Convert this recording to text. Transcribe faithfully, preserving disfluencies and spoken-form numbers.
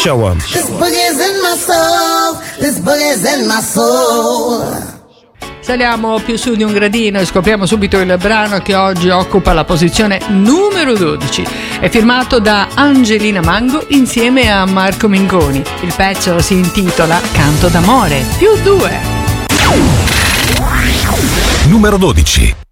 show 'em. This boogie's in my soul. This boogie's in my soul. Saliamo più su di un gradino e scopriamo subito il brano che oggi occupa la posizione numero dodici. È firmato da Angelina Mango insieme a Marco Mingoni. Il pezzo si intitola Canto d'amore, più due. Numero dodici.